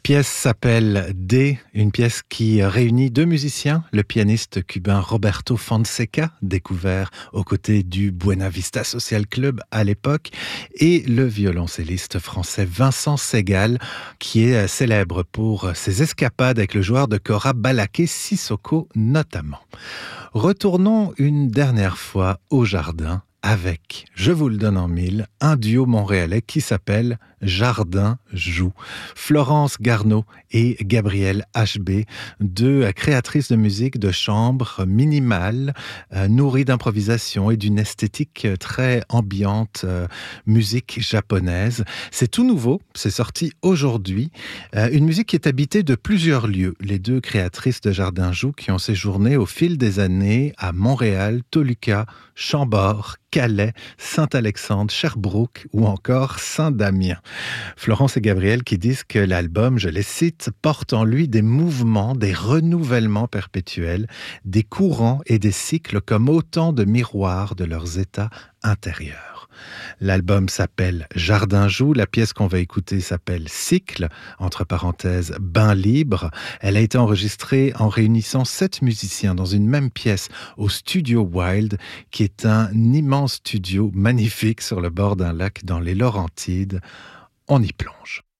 Pièce s'appelle D, une pièce qui réunit deux musiciens, le pianiste cubain Roberto Fonseca, découvert aux côtés du Buena Vista Social Club à l'époque, et le violoncelliste français Vincent Segal, qui est célèbre pour ses escapades avec le joueur de kora Balaké Sissoko notamment. Retournons une dernière fois au jardin avec, je vous le donne en mille, un duo montréalais qui s'appelle Jardin Joue. Florence Garneau et Gabrielle HB, deux créatrices de musique de chambre minimale, nourries d'improvisation et d'une esthétique très ambiante, musique japonaise. C'est tout nouveau, c'est sorti aujourd'hui. Une musique qui est habitée de plusieurs lieux. Les deux créatrices de Jardin Joue qui ont séjourné au fil des années à Montréal, Toluca, Chambord, Calais, Saint-Alexandre, Sherbrooke ou encore Saint-Damien. Florence et Gabrielle qui disent que l'album, je les cite, porte en lui des mouvements, des renouvellements perpétuels, des courants et des cycles comme autant de miroirs de leurs états intérieurs. L'album s'appelle Jardin Joue, la pièce qu'on va écouter s'appelle Cycle, entre parenthèses, Bain libre. Elle a été enregistrée en réunissant 7 musiciens dans une même pièce au Studio Wild, qui est un immense studio magnifique sur le bord d'un lac dans les Laurentides. On y plonge.